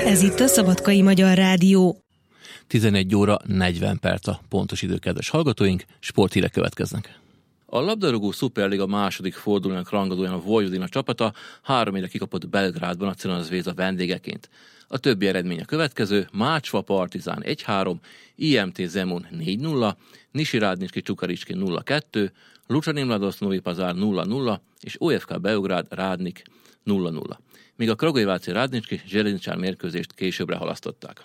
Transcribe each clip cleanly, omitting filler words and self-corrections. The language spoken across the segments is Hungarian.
Ez itt a Szabadkai Magyar Rádió. 11 óra 40 perc a pontos idő, kedves hallgatóink, sporthírek következnek. A labdarúgó szuperliga második fordulójának rangadóján a Vojvodina csapata 3-1 kikapott Belgrádban a Crvena Zvezda vendégeként. A többi eredmény a következő: Mácsva Partizán 1-3, IMT Zemun 4-0, Nisi Rádnicski Csukaricski 0-2, Lucsanin Mladost Novi Pazar 0-0 és OFK Beograd Rádnik 0-0. Míg a Kragujeváci Rádnicski Zseleničar mérkőzést későbbre halasztották.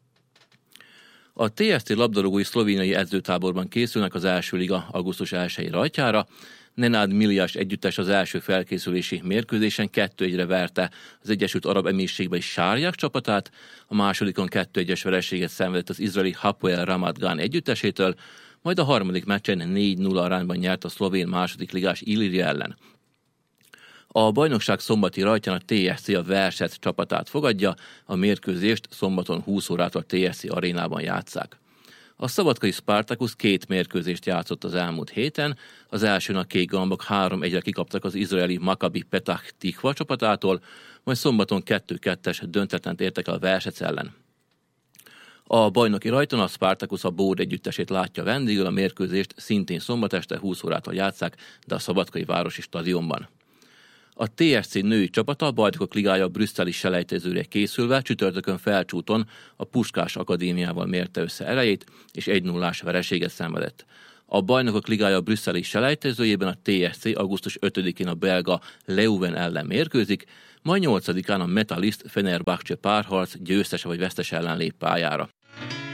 A TSC labdarúgói szlovéniai edzőtáborban készülnek az első liga augusztus 1-i rajtjára. Nenad Miliás együttes az első felkészülési mérkőzésen 2-1-re verte az Egyesült Arab Emírségbe is Sárják csapatát, a másodikon 2-1-es vereséget szenvedett az izraeli Hapoel Ramat Gan együttesétől, majd a harmadik meccsen 4-0 arányban nyert a szlovén második ligás Illyria ellen. A bajnokság szombati rajtján a TSC a Verset csapatát fogadja, a mérkőzést szombaton 20 órától a TSC arénában játsszák. A szabadkai Spartacus 2 mérkőzést játszott az elmúlt héten, az elsőn a kék gambok 3-1-re kikaptak az izraeli Maccabi Petach Tikva csapatától, majd szombaton 2-2-es döntetlent értek el a Versec ellen. A bajnoki rajton a Spartacus a Bód együttesét látja vendégül, a mérkőzést szintén szombat este 20 órától játsszák, de a szabadkai városi stadionban. A TSC női csapata a Bajnokok Ligája brüsszeli selejtezőre készülve csütörtökön Felcsúton a Puskás Akadémiával mérte össze erejét, és 1-0-ás vereséget szenvedett. A Bajnokok Ligája brüsszeli selejtezőjében a TSC augusztus 5-én a belga Leuven ellen mérkőzik, majd 8-án a Metalist Fenerbahce párharc győztese vagy vesztese ellen lép pályára.